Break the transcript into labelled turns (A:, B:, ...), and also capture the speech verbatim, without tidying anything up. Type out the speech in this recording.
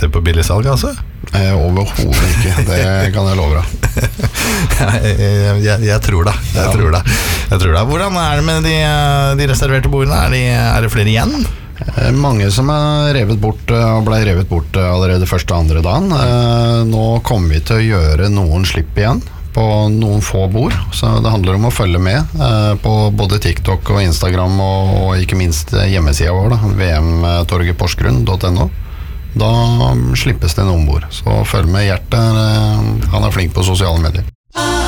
A: på billigsalg, altså?
B: Eh, overhodet ikke, det kan jeg love deg.
A: jeg, jeg, jeg, jeg tror det, jeg
B: Ja.
A: tror det. Jeg tror det. Hvordan er det med de, de reserverte bordene? Er, de, er det flere igjen?
B: Eh, Mange som er revet bort eh, og ble revet bort eh, allerede første og andre dagen. Eh, Nå kommer vi til å gjøre noen slipp igjen på noen få bord, så det handler om å følge med eh, på både TikTok og Instagram og, og ikke minst hjemmesida vår, da, v m torget porsgrunn punktum n o. Da slippes det noen bord, så følg med Hjertet, eh, han er flink på sosiale medier.